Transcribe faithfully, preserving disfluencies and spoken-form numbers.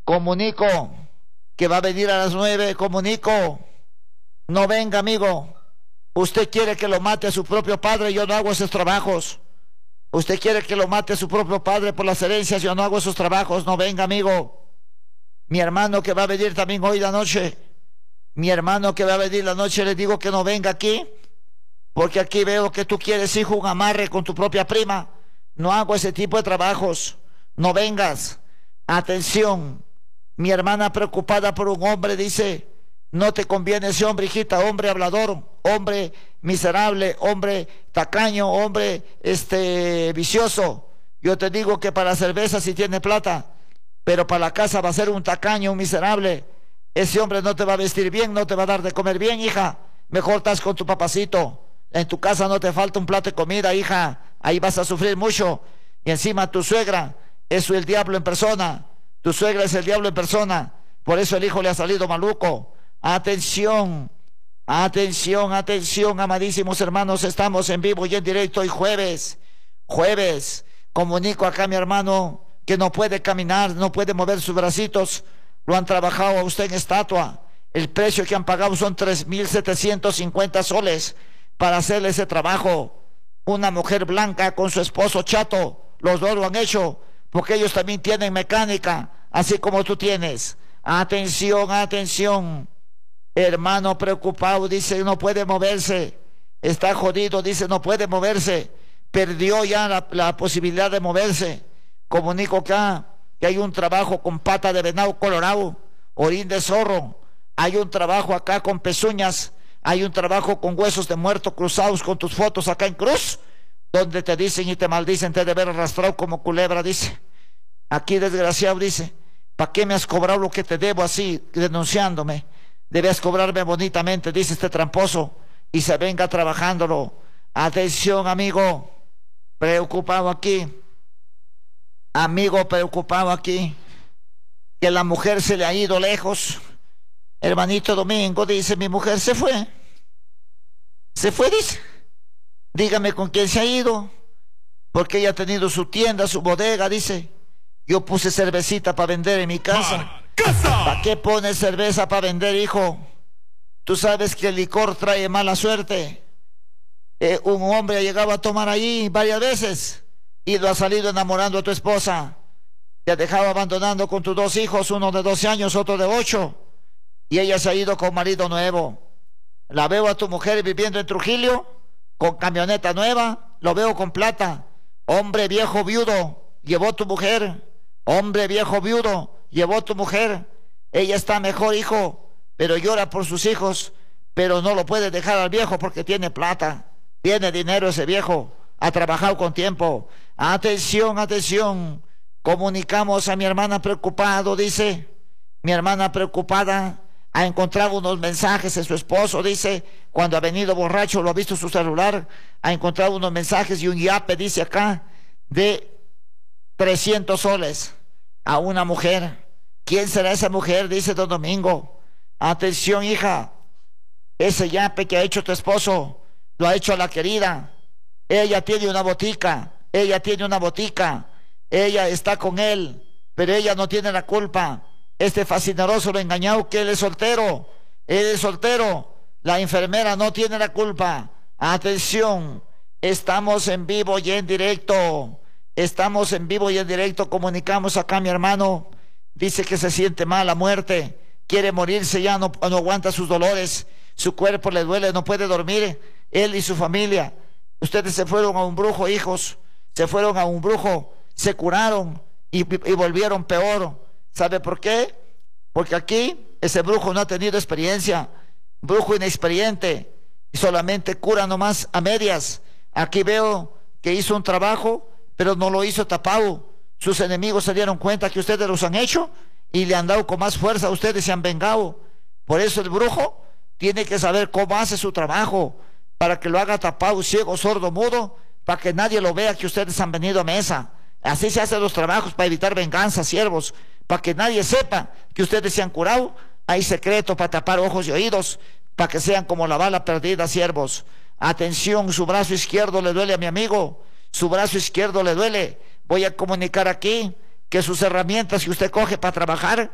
Comunico que va a venir a las nueve. Comunico. No venga, amigo. Usted quiere que lo mate a su propio padre, yo no hago esos trabajos. Usted quiere que lo mate a su propio padre por las herencias, yo no hago esos trabajos. No venga, amigo. Mi hermano que va a venir también hoy la noche. Mi hermano que va a venir la noche, le digo que no venga aquí. Porque aquí veo que tú quieres, hijo, un amarre con tu propia prima. No hago ese tipo de trabajos. No vengas. Atención. Mi hermana preocupada por un hombre dice, no te conviene ese hombre, hijita, hombre hablador, hombre miserable, hombre tacaño, hombre este vicioso. Yo te digo que para la cerveza sí tiene plata, pero para la casa va a ser un tacaño, un miserable. Ese hombre no te va a vestir bien, no te va a dar de comer bien, hija. Mejor estás con tu papacito. En tu casa no te falta un plato de comida, hija. Ahí vas a sufrir mucho. Y encima tu suegra es el diablo en persona. Tu suegra es el diablo en persona. Por eso el hijo le ha salido maluco. Atención, atención, atención, amadísimos hermanos. Estamos en vivo y en directo hoy jueves. Jueves. Comunico acá a mi hermano que no puede caminar, no puede mover sus bracitos. Lo han trabajado a usted en estatua. El precio que han pagado son tres mil setecientos cincuenta soles para hacerle ese trabajo. Una mujer blanca con su esposo chato. Los dos lo han hecho porque ellos también tienen mecánica, así como tú tienes. Atención, atención. Hermano preocupado, dice, no puede moverse. Está jodido, dice, no puede moverse. Perdió ya la, la posibilidad de moverse. Comunico acá que hay un trabajo con pata de venado colorado, orín de zorro. Hay un trabajo acá con pezuñas. Hay un trabajo con huesos de muerto cruzados con tus fotos acá en cruz, donde te dicen y te maldicen, te de haber arrastrado como culebra, dice. Aquí, desgraciado, dice, ¿para qué me has cobrado lo que te debo así, denunciándome? Debes cobrarme bonitamente, dice este tramposo, y se venga trabajándolo. Atención, amigo, preocupado aquí. Amigo preocupado aquí, que la mujer se le ha ido lejos. Hermanito Domingo dice, mi mujer se fue. Se fue, dice. Dígame con quién se ha ido. Porque ella ha tenido su tienda, su bodega, dice. Yo puse cervecita para vender en mi casa. ¿Para qué pones cerveza para vender, hijo? Tú sabes que el licor trae mala suerte. Eh, un hombre ha llegado a tomar allí varias veces y lo ha salido enamorando a tu esposa. Te ha dejado abandonando con tus dos hijos, uno de doce años, otro de ocho. Y ella se ha ido con marido nuevo. La veo a tu mujer viviendo en Trujillo, con camioneta nueva, lo veo con plata. Hombre viejo viudo, llevó tu mujer. Hombre viejo viudo, llevó tu mujer. Ella está mejor, hijo, pero llora por sus hijos, pero no lo puede dejar al viejo porque tiene plata, tiene dinero ese viejo, ha trabajado con tiempo. Atención, atención. Comunicamos a mi hermana preocupado, dice. Mi hermana preocupada ha encontrado unos mensajes en su esposo, dice, cuando ha venido borracho, lo ha visto en su celular, ha encontrado unos mensajes y un yape, dice acá, de trescientos soles a una mujer. ¿Quién será esa mujer? Dice don Domingo. Atención, hija, ese yape que ha hecho tu esposo, lo ha hecho a la querida. Ella tiene una botica, ella tiene una botica, ella está con él, pero ella no tiene la culpa. Este fascineroso lo ha engañado, que él es soltero, él es soltero, la enfermera no tiene la culpa. Atención, estamos en vivo y en directo, estamos en vivo y en directo, comunicamos acá a mi hermano, dice que se siente mal, la muerte, quiere morirse ya, no, no aguanta sus dolores, su cuerpo le duele, no puede dormir, él y su familia. Ustedes se fueron a un brujo, hijos, se fueron a un brujo, se curaron y, y volvieron peor. ¿Sabe por qué? Porque aquí ese brujo no ha tenido experiencia, brujo inexperiente, y solamente cura nomás a medias. Aquí veo que hizo un trabajo, pero no lo hizo tapado. Sus enemigos se dieron cuenta que ustedes los han hecho y le han dado con más fuerza a ustedes, se han vengado. Por eso el brujo tiene que saber cómo hace su trabajo, para que lo haga tapado, ciego, sordo, mudo, para que nadie lo vea que ustedes han venido a mesa. Así se hacen los trabajos para evitar venganza, siervos, para que nadie sepa que ustedes se han curado. Hay secretos para tapar ojos y oídos, para que sean como la bala perdida, siervos. Atención, su brazo izquierdo le duele a mi amigo, su brazo izquierdo le duele. Voy a comunicar aquí que sus herramientas que usted coge para trabajar